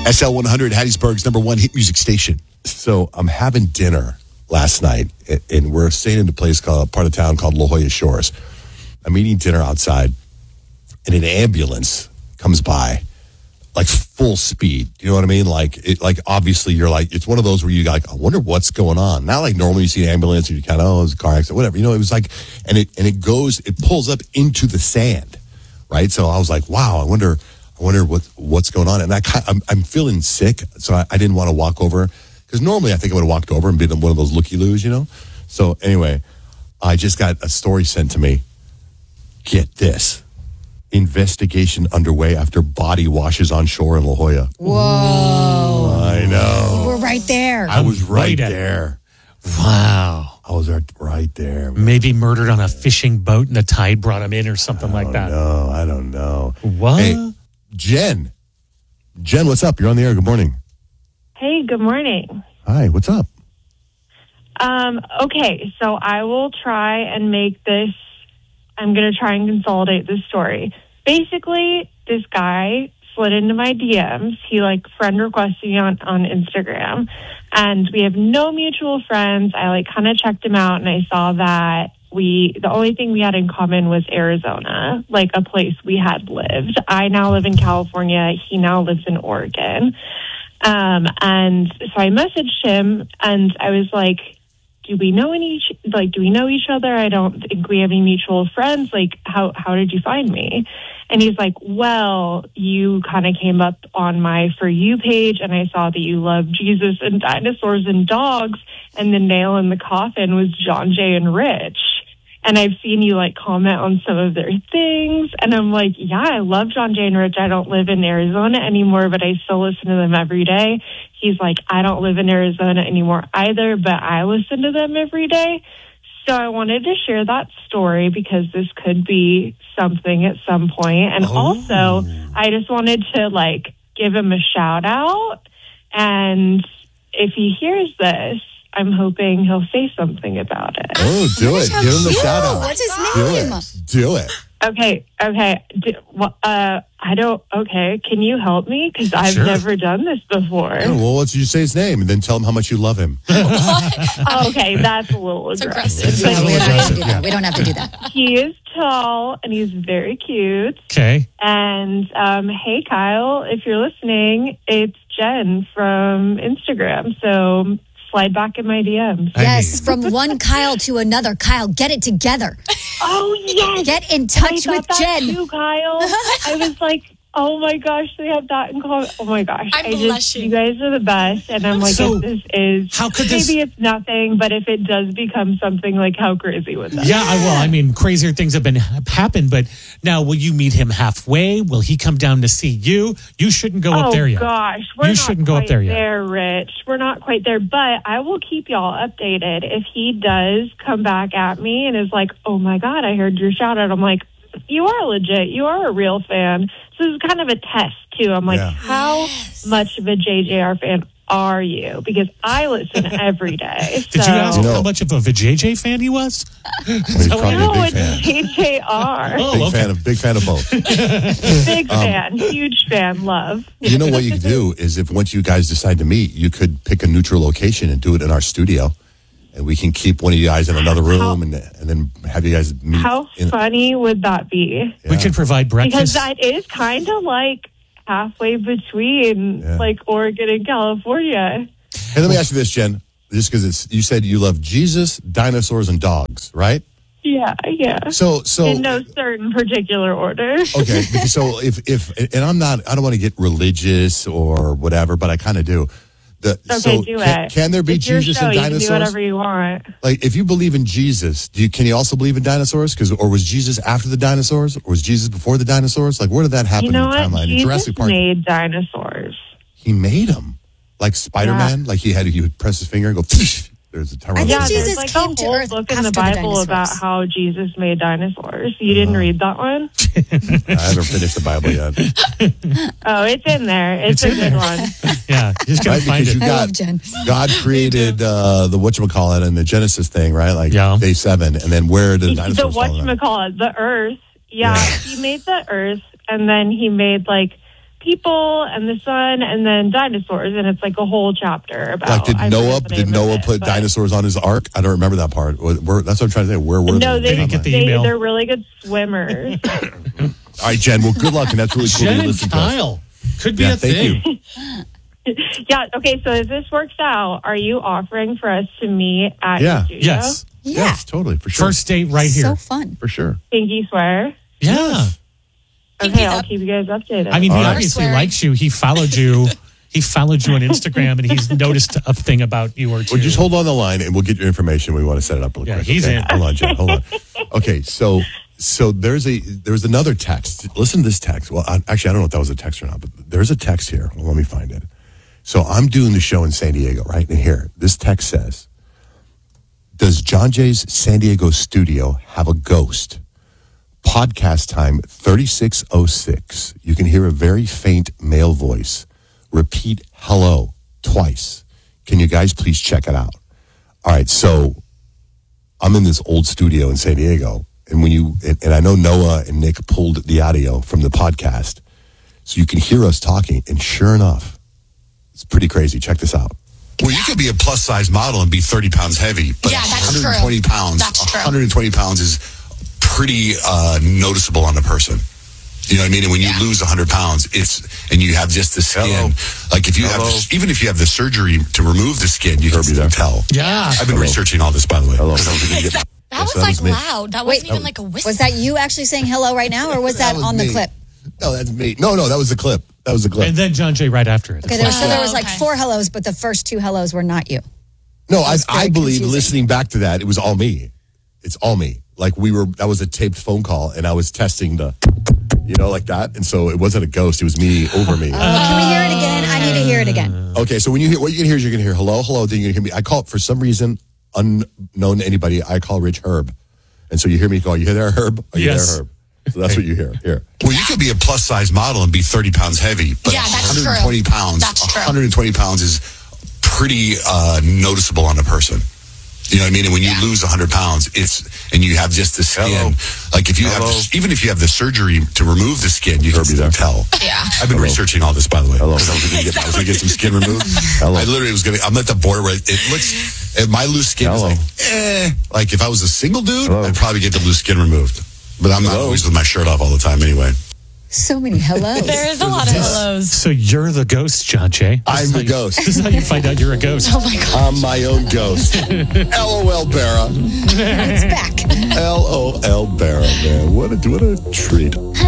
SL100, Hattiesburg's number one hit music station. So I'm having dinner last night, and we're staying in a place called part of town called La Jolla Shores. I'm eating dinner outside, and an ambulance comes by, like full speed. You know what I mean? Like obviously you're like, it's one of those where you like, I wonder what's going on. Not like normally you see an ambulance and you kind of, oh, it's a car accident, whatever. You know, it was like, and it pulls up into the sand, right? So I was like, wow, I wonder what's going on. And I'm feeling sick, so I didn't want to walk over, because normally I think I would have walked over and been one of those looky-loos, you know? So anyway, I just got a story sent to me. Get this. Investigation underway after body washes on shore in La Jolla. Whoa. I know. We're right there. I was right there. Wow. I was right there. Maybe murdered on a fishing boat and the tide brought him in or something like that. No, I don't know. What? Hey, Jen, what's up? You're on the air. Good morning. Hey, good morning. Hi, what's up? Okay, so I will try and make this, I'm going to try and consolidate this story. Basically, this guy slid into my DMs. He friend requested me on Instagram, and we have no mutual friends. I kind of checked him out, and I saw that the only thing we had in common was Arizona, a place we had lived. I now live in California. He now lives in Oregon. And so I messaged him, and I was like, do we know each other? I don't think we have any mutual friends. How did you find me? And he's like, well, you kind of came up on my For You page, and I saw that you love Jesus and dinosaurs and dogs, and the nail in the coffin was John Jay and Rich. And I've seen you comment on some of their things. And I'm like, yeah, I love John Jay and Rich. I don't live in Arizona anymore, but I still listen to them every day. He's like, I don't live in Arizona anymore either, but I listen to them every day. So I wanted to share that story because this could be something at some point. And also, I just wanted to give him a shout out. And if he hears this, I'm hoping he'll say something about it. Oh, do it. Give him a shout out. What's his name? Do it. Okay. Can you help me? Because I've never done this before. Yeah, well, let's you say his name and then tell him how much you love him. Okay, that's a little aggressive. We don't have to do that. He is tall and he's very cute. Okay. And hey, Kyle, if you're listening, it's Jen from Instagram. So slide back in my DMs. Yes, from one Kyle to another. Kyle, get it together. Oh, yes. Get in touch with Jen. Too, Kyle. I was like, oh my gosh, they have that in common. Oh my gosh. You guys are the best. And I'm like, so, if this is, maybe it's nothing, but if it does become something, how crazy was that? Yeah, crazier things have happened, but now will you meet him halfway? Will he come down to see you? You shouldn't go up there yet. Oh gosh, you shouldn't go up there yet. There, Rich. We're not quite there, but I will keep y'all updated. If he does come back at me and is like, oh my God, I heard your shout out. I'm like, you are legit. You are a real fan. So this is kind of a test, too. I'm like, how much of a JJR fan are you? Because I listen every day. Did you ask him how much of a VJJ fan he was? No, it's JJR. Big fan of both. Big fan. Huge fan. Love. You know what you could do is once you guys decide to meet, you could pick a neutral location and do it in our studio. And we can keep one of you guys in another room and then have you guys meet. How funny would that be? Yeah. We can provide breakfast. Because that is kind of halfway between Oregon and California. Hey, let me ask you this, Jen. Just because you said you love Jesus, dinosaurs, and dogs, right? Yeah. So in no certain particular order. Okay. So if and I don't want to get religious or whatever, but I kind of do. Do it. Can there be Jesus and dinosaurs? You can do whatever you want. If you believe in Jesus, can you also believe in dinosaurs? Or was Jesus after the dinosaurs? Or was Jesus before the dinosaurs? Where did that happen in the timeline? Jesus made dinosaurs. He made them. Like Spider-Man? Yeah. He would press his finger and go, there's a Tyrannosaurus. I think Jesus came to Earth book in the Bible about how Jesus made dinosaurs. You didn't read that one? I haven't finished the Bible yet. Oh, it's in there. It's a good one. Yeah, you just gotta find it. I love Jen. God created the whatchamacallit and the Genesis thing, right? Day 7. And then where did the dinosaurs the Earth. Yeah, he made the Earth, and then he made people and the sun and then dinosaurs, and it's like a whole chapter about. Like, did I Noah forget the name of it, put but- dinosaurs on his ark? I don't remember that part. That's what I'm trying to say. Where were No, they? they didn't get the email. They're really good swimmers. All right, Jen. Well, good luck, and that's really cool. Jen that you and listened to us. Kyle. Could be Yeah, a thank thing. you. Yeah. Okay. So if this works out, are you offering for us to meet at Yeah. your studio? Yes. Yeah. Yes, totally, for sure. First date right So here. fun. For sure. Pinky swear. Yeah. Okay, I'll keep you guys updated. I mean, he All right. obviously Swearing. likes you. He followed you. He followed you on Instagram, and he's noticed a thing about you or two. Well, just hold on the line, and we'll get your information. We want to set it up real Yeah, quick. he's okay? in. Hold on, Jen. Hold on. Okay, so there's another text. Listen to this text. Well, actually, I don't know if that was a text or not, but there's a text here. Well, let me find it. So I'm doing the show in San Diego, right? And here, this text says, does John Jay's San Diego studio have a ghost? Podcast time 3606. You can hear a very faint male voice. Repeat hello twice. Can you guys please check it out? All right, so I'm in this old studio in San Diego, and and I know Noah and Nick pulled the audio from the podcast, so you can hear us talking, and sure enough, it's pretty crazy. Check this out. Well, you could be a plus size model and be 30 pounds heavy, but Yeah, that's 120 true. pounds. That's true. 120 pounds is pretty noticeable on a person. You know what I mean? And when you lose 100 pounds, and you have just the skin. Like if you even if you have the surgery to remove the skin, you can still tell. Yeah. I've been researching all this, by the way. Hello. 'cause I was gonna get- That was that like was me. loud. That wasn't even like a whisper. Was that you actually saying hello right now, or was that, was on the me. clip? No, that's me. No, that was the clip. That was the clip. And then John Jay right after it. Okay, there was like okay. 4 hellos, but the first 2 hellos were not you. No, That's I very believe confusing. listening back to that, it was all me. It's all me. Like that was a taped phone call, and I was testing like that. And so it wasn't a ghost. It was me over me. Can we hear it again? I need to hear it again. Okay, so when you hear, what you're going to hear is you're going to hear hello, hello, then you're going to hear me. I call it, for some reason, unknown to anybody, I call Rich Herb. And so you hear me go, you hear there, Herb? Are you Yes. there, Herb? So that's what you hear. Here. Well, you could be a plus size model and be 30 pounds heavy, but Yeah, that's true. 120 pounds. That's true. 120 pounds is pretty noticeable on a person. You know what I mean? And when you lose 100 pounds, and you have just the skin. Like if you even if you have the surgery to remove the skin, you can still tell. Yeah. I've been researching all this, by the way. Because I was going to get some skin removed. Hello. I literally I'm at the border where it looks, my loose skin Hello. is like if I was a single dude, Hello. I'd probably get the loose skin removed. But I'm not always with my shirt off all the time anyway. So many hellos. There is a lot of hellos. So you're the ghost, John Jay. I'm the ghost. This is how you find out you're a ghost. Oh my God. I'm my own ghost. LOL, Barra. It's back. LOL, Barra, man. What a treat.